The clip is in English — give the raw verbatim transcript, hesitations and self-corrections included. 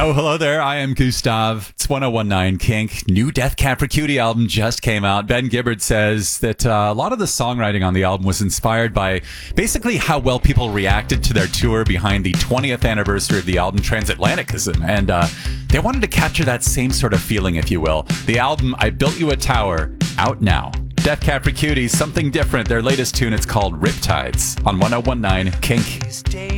Oh, hello there. I am Gustav. It's one oh one nine Kink. New Death Cab for Cutie album just came out. Ben Gibbard says that uh, a lot of the songwriting on the album was inspired by basically how well people reacted to their tour behind the twentieth anniversary of the album Transatlanticism. And uh, they wanted to capture that same sort of feeling, if you will. The album, I Built You a Tower, out now. Death Cab for Cutie, something different. Their latest tune, it's called Riptides on one oh one nine Kink.